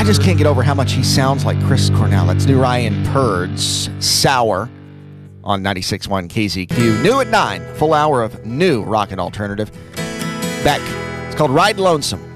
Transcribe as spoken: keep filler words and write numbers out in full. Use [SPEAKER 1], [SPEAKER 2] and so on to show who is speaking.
[SPEAKER 1] I just can't get over how much he sounds like Chris Cornell. That's new Ryan Purd's Sour on ninety-six point one K Z Q. New at nine, full hour of new rock and alternative. Back, it's called Ride Lonesome.